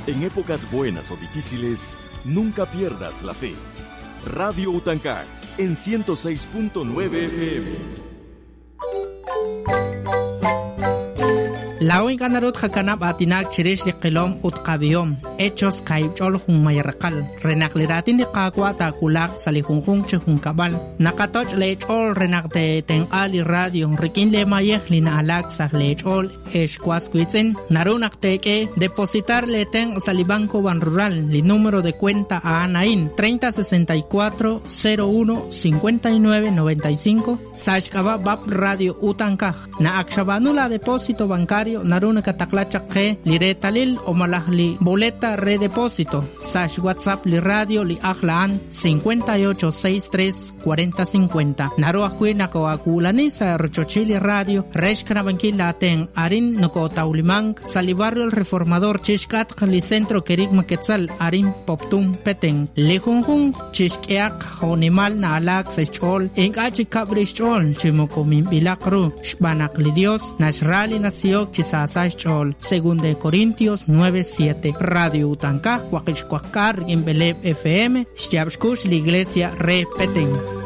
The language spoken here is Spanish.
En épocas buenas o difíciles, nunca pierdas la fe. Radio Utancaj en 106.9 FM. Lawin kanarut hakanap atinak chirish di qilom utqabiyom hechos kaibchol hung mayarqal renakliratin di qaqwa takulak salihungkung chihung kabal nakatoch lechol renakte tenqali radio rikin le mayeh lina alak sah lechol eshkwas kuitzen narunak teke depositar le ten salibanco ban rural li número de cuenta a Anain 3064 01 59 95 sashkaba bab radio Utancaj na akshabanula depósito bancario naruna kataklachak ke liretalil o malahli boleta redepósito sash WhatsApp li radio li akhlaan 5863 4050 naruah kuina ko akulani sa rochochili radio reshkana bankila ten arin noko taulimang sali barrio el reformador chishkat li centro kerik maketzal arin poptum peteng lejunjun chishkeak honimal na alak sechol enkachi kabrishol chimoko mimbilakru shbanak li dios nashrali nasiyok chisasay chol según de Corintios 9:7 Radio Utancaj Huaquichcuacar en Beleb FM Shtiabshkush la iglesia repeten.